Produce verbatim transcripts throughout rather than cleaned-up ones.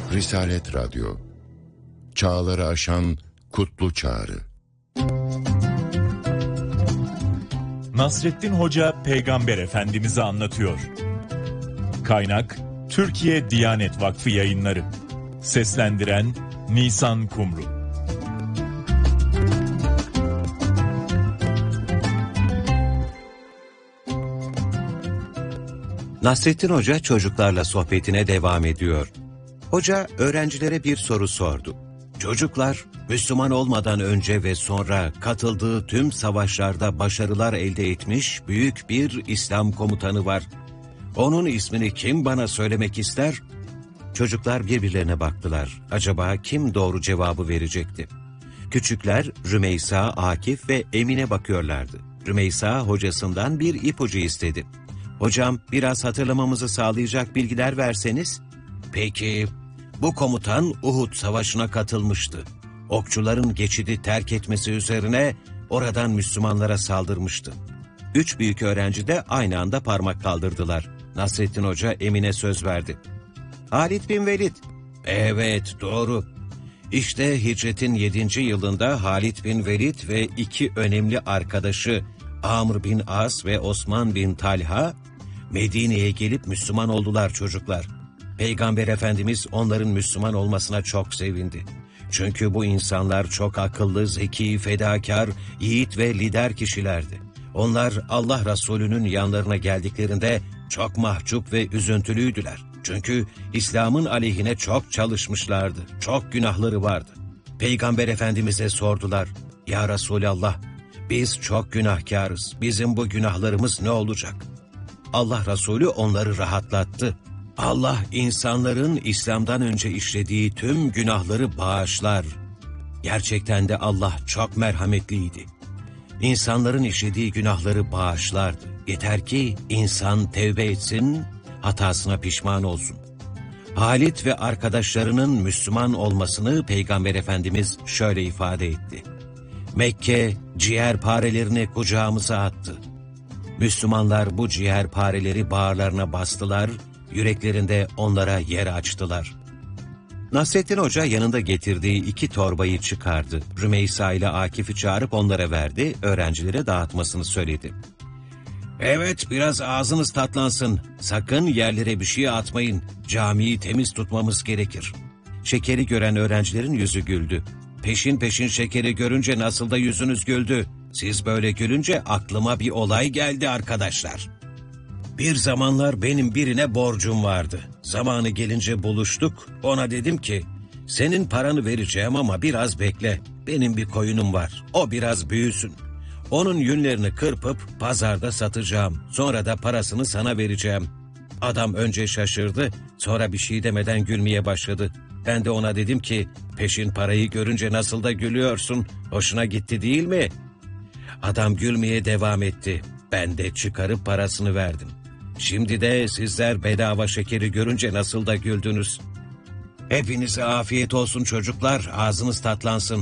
Risalet Radyo, çağları aşan kutlu çağrı. Nasrettin Hoca Peygamber Efendimiz'i anlatıyor. Kaynak Türkiye Diyanet Vakfı Yayınları. Seslendiren Nisan Kumru. Nasrettin Hoca çocuklarla sohbetine devam ediyor. Hoca öğrencilere bir soru sordu. Çocuklar, Müslüman olmadan önce ve sonra katıldığı tüm savaşlarda başarılar elde etmiş büyük bir İslam komutanı var. Onun ismini kim bana söylemek ister? Çocuklar birbirlerine baktılar. Acaba kim doğru cevabı verecekti? Küçükler Rümeysa, Akif ve Emine bakıyorlardı. Rümeysa hocasından bir ipucu istedi. Hocam, biraz hatırlamamızı sağlayacak bilgiler verseniz. Peki, bu komutan Uhud Savaşı'na katılmıştı. Okçuların geçidi terk etmesi üzerine oradan Müslümanlara saldırmıştı. Üç büyük öğrenci de aynı anda parmak kaldırdılar. Nasrettin Hoca Emine söz verdi. Halid bin Velid. Evet, doğru. İşte hicretin yedinci yılında Halid bin Velid ve iki önemli arkadaşı Amr bin As ve Osman bin Talha Medine'ye gelip Müslüman oldular çocuklar. Peygamber Efendimiz onların Müslüman olmasına çok sevindi. Çünkü bu insanlar çok akıllı, zeki, fedakar, yiğit ve lider kişilerdi. Onlar Allah Resulü'nün yanlarına geldiklerinde çok mahcup ve üzüntülüydüler. Çünkü İslam'ın aleyhine çok çalışmışlardı, çok günahları vardı. Peygamber Efendimiz'e sordular, "Ya Resulallah, biz çok günahkarız, bizim bu günahlarımız ne olacak?" Allah Resulü onları rahatlattı. Allah insanların İslam'dan önce işlediği tüm günahları bağışlar. Gerçekten de Allah çok merhametliydi. İnsanların işlediği günahları bağışlardı. Yeter ki insan tevbe etsin, hatasına pişman olsun. Halid ve arkadaşlarının Müslüman olmasını Peygamber Efendimiz şöyle ifade etti. Mekke ciğerparelerini kucağımıza attı. Müslümanlar bu ciğerpareleri bağırlarına bastılar, yüreklerinde onlara yer açtılar. Nasrettin Hoca yanında getirdiği iki torbayı çıkardı. Rümeysa ile Akif'i çağırıp onlara verdi, öğrencilere dağıtmasını söyledi. Evet, biraz ağzınız tatlansın. Sakın yerlere bir şey atmayın. Camiyi temiz tutmamız gerekir. Şekeri gören öğrencilerin yüzü güldü. Peşin peşin şekeri görünce nasıl da yüzünüz güldü. Siz böyle gülünce aklıma bir olay geldi arkadaşlar. Bir zamanlar benim birine borcum vardı. Zamanı gelince buluştuk. Ona dedim ki, senin paranı vereceğim ama biraz bekle. Benim bir koyunum var. O biraz büyüsün. Onun yünlerini kırpıp pazarda satacağım. Sonra da parasını sana vereceğim. Adam önce şaşırdı, sonra bir şey demeden gülmeye başladı. Ben de ona dedim ki, peşin parayı görünce nasıl da gülüyorsun, hoşuna gitti değil mi? Adam gülmeye devam etti. Ben de çıkarıp parasını verdim. Şimdi de sizler bedava şekeri görünce nasıl da güldünüz. Hepinize afiyet olsun çocuklar, ağzınız tatlansın.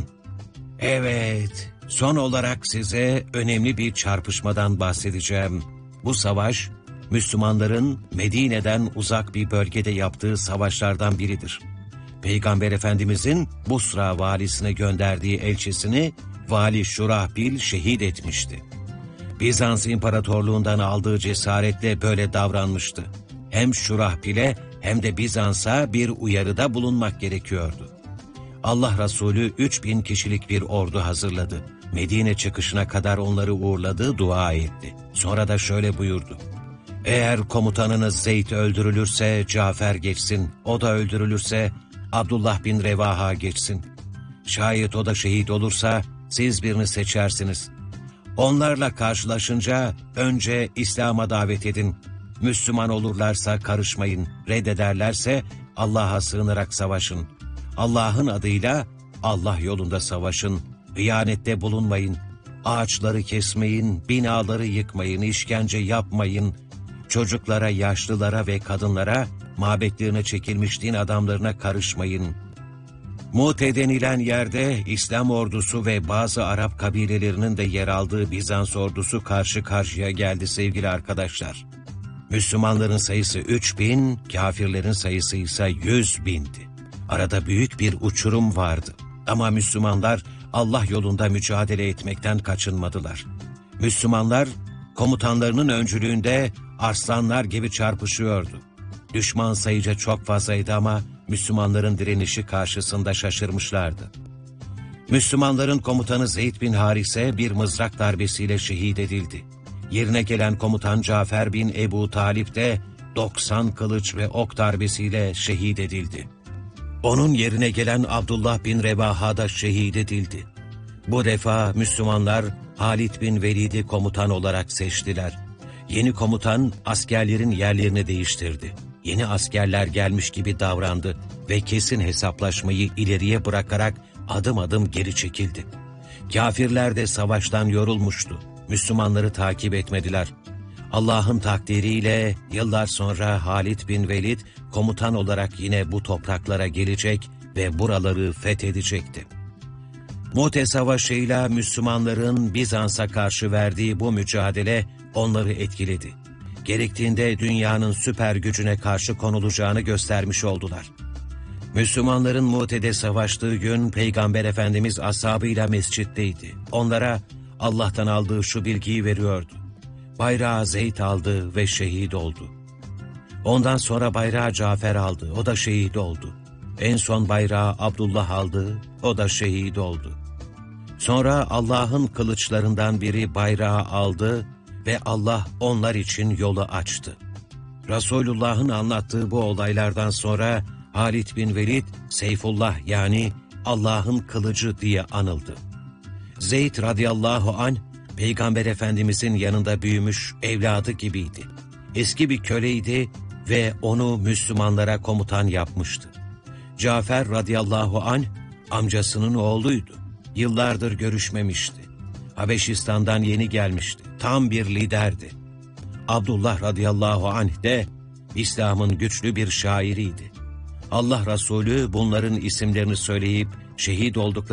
Evet, son olarak size önemli bir çarpışmadan bahsedeceğim. Bu savaş, Müslümanların Medine'den uzak bir bölgede yaptığı savaşlardan biridir. Peygamber Efendimizin Busra valisine gönderdiği elçisini Vali Şurahbil şehit etmişti. Bizans İmparatorluğundan aldığı cesaretle böyle davranmıştı. Hem Şurahbil'e hem de Bizans'a bir uyarıda bulunmak gerekiyordu. Allah Resulü üç bin kişilik bir ordu hazırladı. Medine çıkışına kadar onları uğurladı, dua etti. Sonra da şöyle buyurdu. Eğer komutanınız Zeyd öldürülürse Cafer geçsin, o da öldürülürse Abdullah bin Revaha geçsin. Şayet o da şehit olursa siz birini seçersiniz. Onlarla karşılaşınca önce İslam'a davet edin. Müslüman olurlarsa karışmayın, reddederlerse Allah'a sığınarak savaşın. Allah'ın adıyla Allah yolunda savaşın, hıyanette bulunmayın. Ağaçları kesmeyin, binaları yıkmayın, işkence yapmayın. Çocuklara, yaşlılara ve kadınlara, mabetlerine çekilmiş din adamlarına karışmayın. Mu'te denilen yerde İslam ordusu ve bazı Arap kabilelerinin de yer aldığı Bizans ordusu karşı karşıya geldi sevgili arkadaşlar. Müslümanların sayısı üç bin, kafirlerin sayısı ise yüz bindi. Arada büyük bir uçurum vardı. Ama Müslümanlar Allah yolunda mücadele etmekten kaçınmadılar. Müslümanlar komutanlarının öncülüğünde arslanlar gibi çarpışıyordu. Düşman sayıca çok fazlaydı ama Müslümanların direnişi karşısında şaşırmışlardı. Müslümanların komutanı Zeyd bin Harise bir mızrak darbesiyle şehit edildi. Yerine gelen komutan Cafer bin Ebu Talip de doksan kılıç ve ok darbesiyle şehit edildi. Onun yerine gelen Abdullah bin Revaha da şehit edildi. Bu defa Müslümanlar Halid bin Velid'i komutan olarak seçtiler. Yeni komutan askerlerin yerlerini değiştirdi. Yeni askerler gelmiş gibi davrandı ve kesin hesaplaşmayı ileriye bırakarak adım adım geri çekildi. Kafirler de savaştan yorulmuştu. Müslümanları takip etmediler. Allah'ın takdiriyle yıllar sonra Halid bin Velid komutan olarak yine bu topraklara gelecek ve buraları fethedecekti. Mu'te Savaşı'yla Müslümanların Bizans'a karşı verdiği bu mücadele onları etkiledi. Gerektiğinde dünyanın süper gücüne karşı konulacağını göstermiş oldular. Müslümanların Mu'te'de savaştığı gün Peygamber Efendimiz ashabıyla mescitteydi. Onlara Allah'tan aldığı şu bilgiyi veriyordu. Bayrağı Zeyd aldı ve şehit oldu. Ondan sonra bayrağı Cafer aldı, o da şehit oldu. En son bayrağı Abdullah aldı, o da şehit oldu. Sonra Allah'ın kılıçlarından biri bayrağı aldı ve Allah onlar için yolu açtı. Resulullah'ın anlattığı bu olaylardan sonra Halid bin Velid, Seyfullah yani Allah'ın kılıcı diye anıldı. Zeyd radıyallahu anh, Peygamber Efendimizin yanında büyümüş evladı gibiydi. Eski bir köleydi ve onu Müslümanlara komutan yapmıştı. Cafer radıyallahu anh, amcasının oğluydu. Yıllardır görüşmemişti. Habeşistan'dan yeni gelmişti. Tam bir liderdi. Abdullah radıyallahu anh de İslam'ın güçlü bir şairiydi. Allah Resulü bunların isimlerini söyleyip şehit oldukları